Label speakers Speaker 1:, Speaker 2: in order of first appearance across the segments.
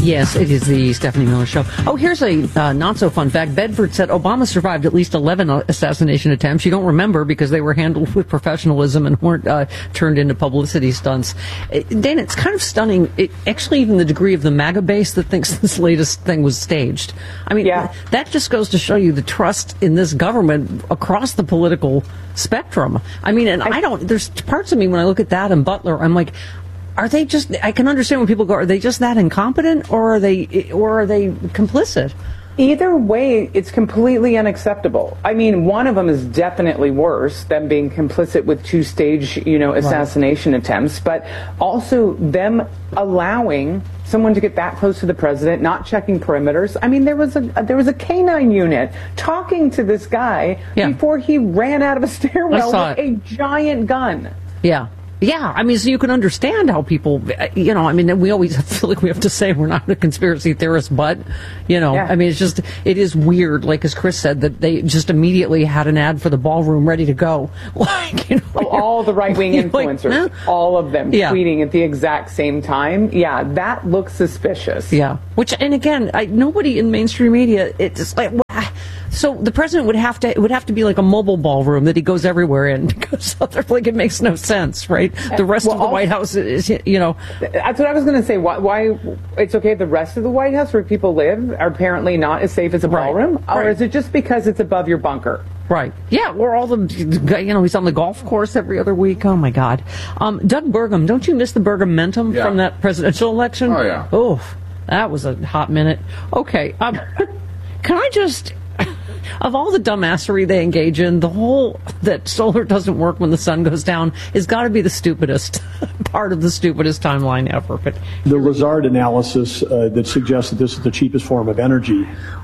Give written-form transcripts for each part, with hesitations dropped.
Speaker 1: Yes, it is the Stephanie Miller Show. Oh, here's a not-so-fun fact. Bedford said Obama survived at least 11 assassination attempts. You don't remember because they were handled with professionalism and weren't turned into publicity stunts. Dana, it's kind of stunning, actually, even the degree of the MAGA base that thinks this latest thing was staged. I mean, that just goes to show you the trust in this government across the political spectrum. I mean, and there's parts of me when I look at that and Butler, I'm like, are they just, I can understand when people go, are they just that incompetent or are they complicit?
Speaker 2: Either way, it's completely unacceptable. I mean, one of them is definitely worse, them being complicit with two-stage, assassination attempts, but also them allowing someone to get that close to the president, not checking perimeters. I mean, there was a canine unit talking to this guy before he ran out of a stairwell with a giant gun.
Speaker 1: Yeah, I mean, so you can understand how people, I mean, we always feel like we have to say we're not a conspiracy theorist, but, I mean, it is weird, like as Chris said, that they just immediately had an ad for the ballroom ready to go.
Speaker 2: All the right-wing influencers, all of them tweeting at the exact same time. Yeah, that looks suspicious.
Speaker 1: Yeah, and again, nobody in mainstream media, it's just like, so the president would have to be like a mobile ballroom that he goes everywhere in because like it makes no sense, right? The rest of the White House is,
Speaker 2: That's what I was going to say. Why it's okay the rest of the White House where people live are apparently not as safe as a ballroom? Or is it just because it's above your bunker?
Speaker 1: Right. Yeah, or all he's on the golf course every other week. Oh, my God. Doug Burgum, don't you miss the Burgum-mentum from that presidential election?
Speaker 3: Oh, yeah.
Speaker 1: Oh, that was a hot minute. Okay. Can I just... Of all the dumbassery they engage in, the whole that solar doesn't work when the sun goes down has got to be the stupidest part of the stupidest timeline ever. But
Speaker 4: the Lazard analysis that suggests that this is the cheapest form of energy,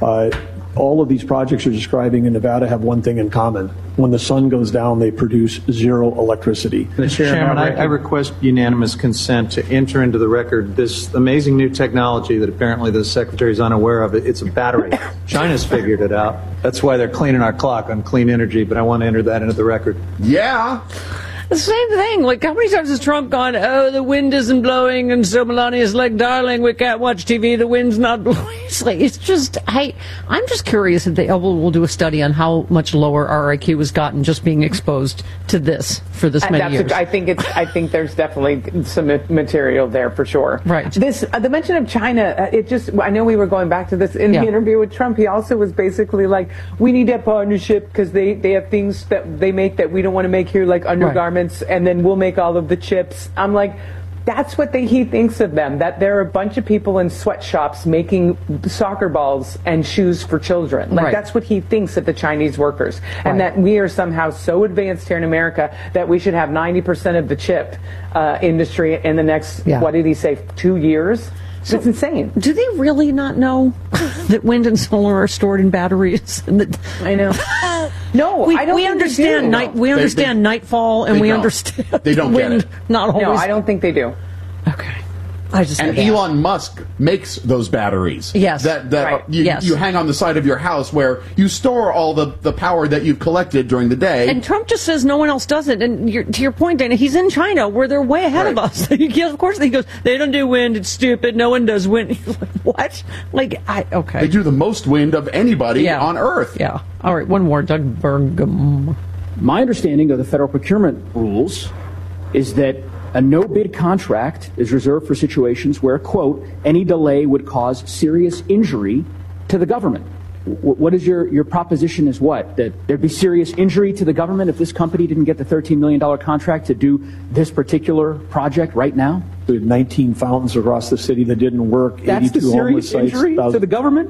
Speaker 4: all of these projects you're describing in Nevada have one thing in common. When the sun goes down, they produce zero electricity.
Speaker 5: Mr. Chairman, I request unanimous consent to enter into the record this amazing new technology that apparently the Secretary is unaware of. It's a battery. China's figured it out. That's why they're cleaning our clock on clean energy, but I want to enter that into the record.
Speaker 3: Yeah.
Speaker 1: The same thing. Like, how many times has Trump gone, oh, the wind isn't blowing, and so Melania's like, darling, we can't watch TV, the wind's not blowing. It's just, I'm just curious if they will do a study on how much lower our IQ has gotten just being exposed to this for this many years.
Speaker 2: I think there's definitely some material there for sure.
Speaker 1: Right.
Speaker 2: The mention of China, I know we were going back to this in the interview with Trump. He also was basically like, we need a partnership because they have things that they make that we don't want to make here, like undergarments. And then we'll make all of the chips. I'm like, that's what he thinks of them, that there are a bunch of people in sweatshops making soccer balls and shoes for children. Like, that's what he thinks of the Chinese workers. And that we are somehow so advanced here in America that we should have 90% of the chip industry in the next, what did he say, 2 years? So it's insane.
Speaker 1: Do they really not know that wind and solar are stored in batteries?
Speaker 2: I know. No, I don't.
Speaker 1: We understand nightfall, and we understand
Speaker 3: they don't
Speaker 1: wind.
Speaker 3: Get it.
Speaker 1: Not always.
Speaker 2: No, I don't think they do.
Speaker 1: Okay.
Speaker 3: Elon Musk makes those batteries.
Speaker 1: Yes.
Speaker 3: You hang on the side of your house where you store all the power that you've collected during the day.
Speaker 1: And Trump just says no one else does it. And to your point, Dana, he's in China where they're way ahead of us. Of course, he goes, they don't do wind. It's stupid. No one does wind. What? Okay.
Speaker 3: They do the most wind of anybody on Earth.
Speaker 1: Yeah. All right. One more. Doug Burgum.
Speaker 6: My understanding of the federal procurement rules is that a no-bid contract is reserved for situations where, quote, any delay would cause serious injury to the government. What is your proposition is what? That there'd be serious injury to the government if this company didn't get the $13 million contract to do this particular project right now?
Speaker 4: There were 19 fountains across the city that didn't work.
Speaker 6: That's the serious injury to the government?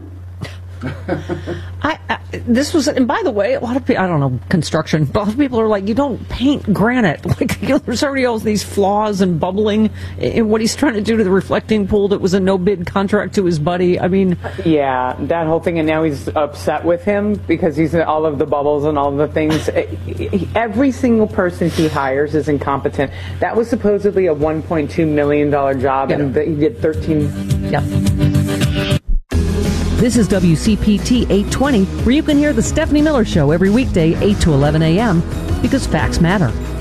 Speaker 1: This was, and by the way, a lot of people, I don't know, construction, but a lot of people are like, you don't paint granite. Like, there's already all these flaws and bubbling in what he's trying to do to the reflecting pool that was a no-bid contract to his buddy. I mean...
Speaker 2: Yeah, that whole thing, and now he's upset with him because he's all of the bubbles and all of the things. Every single person he hires is incompetent. That was supposedly a $1.2 million job, and he did 13...
Speaker 1: Yep. This is WCPT 820, where you can hear the Stephanie Miller Show every weekday, 8 to 11 a.m., because facts matter.